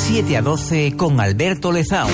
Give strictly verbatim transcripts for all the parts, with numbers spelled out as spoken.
siete a doce con Alberto Lezao.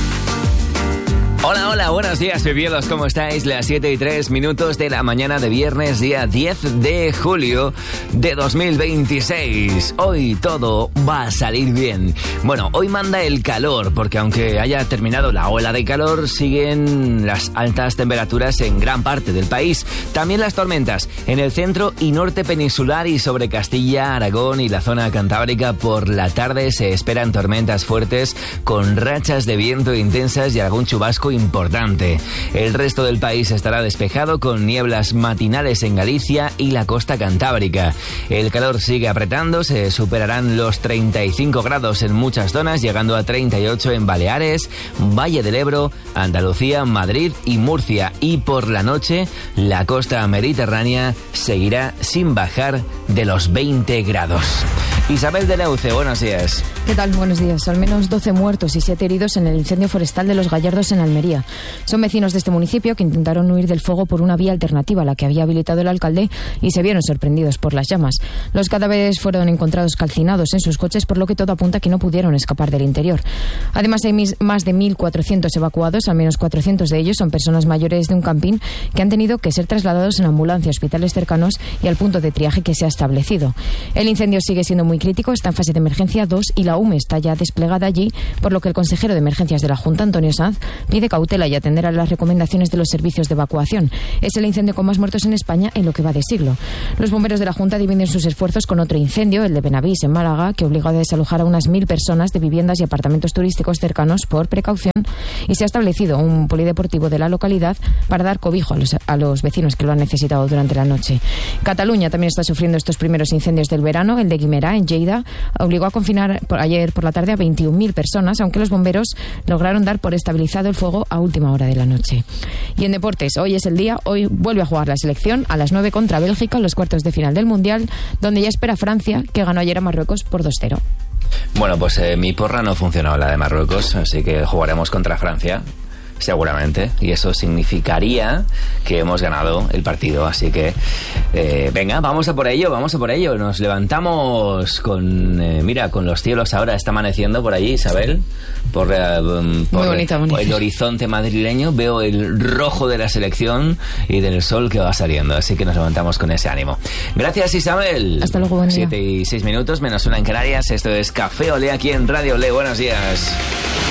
Hola, hola, buenos días, bebiedos, ¿cómo estáis? Las siete y tres minutos de la mañana de viernes, día diez de julio de dos mil veintiséis. Hoy todo va a salir bien. Bueno, hoy manda el calor, porque aunque haya terminado la ola de calor, siguen las altas temperaturas en gran parte del país. También las tormentas en el centro y norte peninsular y sobre Castilla, Aragón y la zona cantábrica. Por la tarde se esperan tormentas fuertes con rachas de viento intensas y algún chubasco importante. El resto del país estará despejado con nieblas matinales en Galicia y la costa cantábrica. El calor sigue apretando, se superarán los treinta y cinco grados en muchas zonas, llegando a treinta y ocho en Baleares, Valle del Ebro, Andalucía, Madrid y Murcia. Y por la noche, la costa mediterránea seguirá sin bajar de los veinte grados. Isabel de Leuce, buenos días. ¿Qué tal? Buenos días. Al menos doce muertos y siete heridos en el incendio forestal de Los Gallardos en Almería. Son vecinos de este municipio que intentaron huir del fuego por una vía alternativa a la que había habilitado el alcalde y se vieron sorprendidos por las llamas. Los cadáveres fueron encontrados calcinados en sus coches, por lo que todo apunta a que no pudieron escapar del interior. Además, hay más de mil cuatrocientos evacuados, al menos cuatrocientos de ellos son personas mayores de un camping que han tenido que ser trasladados en ambulancia a hospitales cercanos y al punto de triaje que se ha establecido. El incendio sigue siendo muy crítico, está en fase de emergencia dos y la U M E está ya desplegada allí, por lo que el consejero de emergencias de la Junta, Antonio Sanz, pide cautela y atender a las recomendaciones de los servicios de evacuación. Es el incendio con más muertos en España en lo que va de siglo. Los bomberos de la Junta dividen sus esfuerzos con otro incendio, el de Benavís, en Málaga, que obligó a desalojar a unas mil personas de viviendas y apartamentos turísticos cercanos por precaución, y se ha establecido un polideportivo de la localidad para dar cobijo a los, a los vecinos que lo han necesitado durante la noche. Cataluña también está sufriendo estos primeros incendios del verano. El de Guimerá, en Lleida, obligó a confinar por ayer por la tarde a veintiún mil personas, aunque los bomberos lograron dar por estabilizado el fuego a última hora de la noche. Y en deportes, hoy es el día, hoy vuelve a jugar la selección a las nueve contra Bélgica en los cuartos de final del Mundial, donde ya espera Francia, que ganó ayer a Marruecos por dos cero. Bueno, pues eh, mi porra no funcionó, la de Marruecos, así que jugaremos contra Francia. Seguramente, y eso significaría que hemos ganado el partido, así que eh, venga, vamos a por ello, vamos a por ello. Nos levantamos con, eh, mira, con los cielos ahora, está amaneciendo por allí, Isabel, por, eh, por, Muy bonita, por el horizonte madrileño, veo el rojo de la selección y del sol que va saliendo, así que nos levantamos con ese ánimo. Gracias, Isabel. Hasta luego, buen día. Siete y seis minutos, menos una en Canarias. Esto es Café Olé aquí en Radio Olé. Buenos días.